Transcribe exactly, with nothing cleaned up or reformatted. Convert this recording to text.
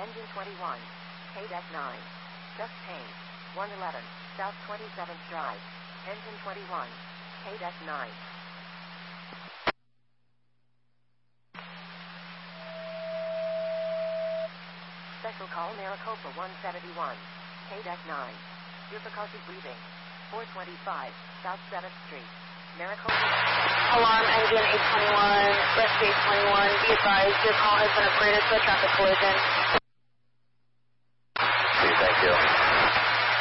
Engine twenty-one. K D E C nine. Just paid. one eleven. South twenty-seventh Drive. Engine twenty-one. K D E C nine. Special call Maricopa one seventy-one. K D E C nine. Difficulty breathing. four twenty-five. South seventh Street. Maricopa. Alarm engine eight twenty-one, rescue eight twenty-one. Be advised, your call has been upgraded to a traffic collision.